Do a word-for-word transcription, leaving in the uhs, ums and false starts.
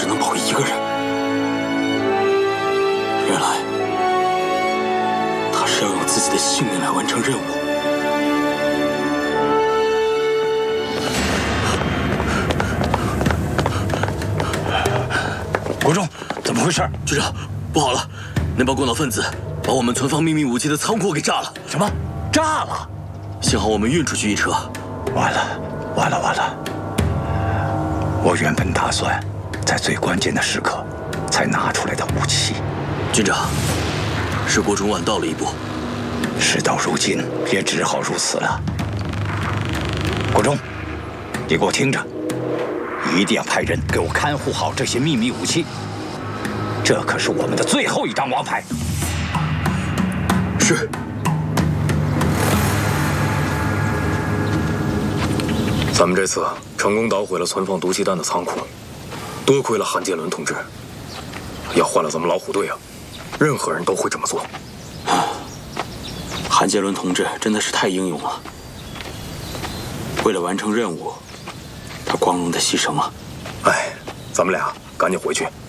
能保一个人。原来他是要用自己的性命来完成任务。 国忠，怎么回事？ 局长，不好了，那帮共党分子把我们存放秘密武器的仓库给炸了。 什么？炸了？ 幸好我们运出去一车。 完了，完了，完了！我原本打算在最关键的时刻才拿出来的武器。 军长，是国忠晚到了一步。 事到如今，也只好如此了。国忠，你给我听着，一定要派人给我看护好这些秘密武器。这可是我们的最后一张王牌。 是。 咱们这次成功捣毁了存放毒气弹的仓库，多亏了韩建伦同志。要换了咱们老虎队啊，任何人都会这么做。 韩杰伦同志真的是太英勇了，为了完成任务，他光荣的牺牲了。 哎，咱们俩赶紧回去，